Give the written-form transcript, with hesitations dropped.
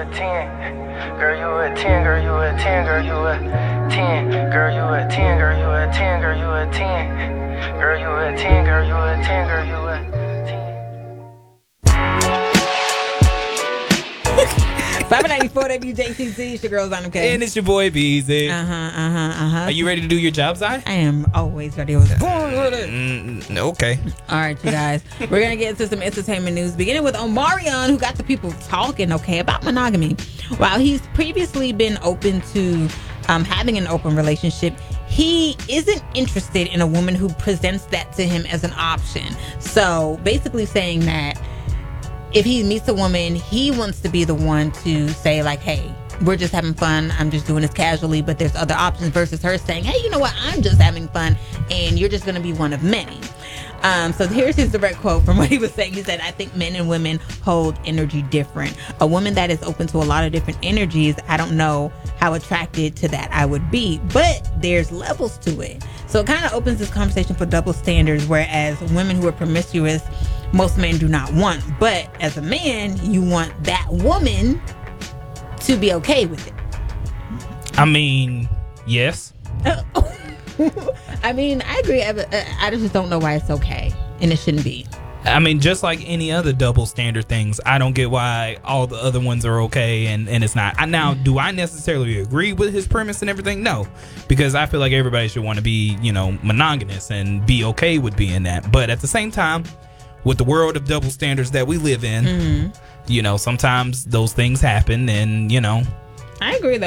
a 10. Girl, you a 10, girl, you a 10, girl, you a 10. Girl, you a 10, girl, you a 10, girl, you a 10. Girl, you a 10, girl, you a 10, girl, you a 10. 594 WJCC, it's your girls on okay. And it's your boy Beezy. Are you ready to do your job, Zai? I am always ready. I was born with it. Okay. All right, you guys. We're going to get into some entertainment news, beginning with Omarion, who got the people talking, about monogamy. While he's previously been open to having an open relationship, he isn't interested in a woman who presents that to him as an option. So basically saying that if he meets a woman, he wants to be the one to say, like, hey, we're just having fun. I'm just doing this casually, but there's other options, versus her saying, hey, you know what? I'm just having fun and you're just going to be one of many. So here's his direct quote from what he was saying. He said, I think men and women hold energy different. A woman that is open to a lot of different energies, I don't know how attracted to that I would be, but there's levels to it. So it kind of opens this conversation for double standards, whereas women who are promiscuous, most men do not want. But as a man, you want that woman to be okay with it. I mean, yes. I mean, I agree. I just don't know why it's okay and it shouldn't be. I mean, just like any other double standard things, I don't get why all the other ones are okay and it's not. Now, do I necessarily agree with his premise and everything? No, because I feel like everybody should want to be, monogamous and be okay with being that. But at the same time, with the world of double standards that we live in, sometimes those things happen and, I agree, though.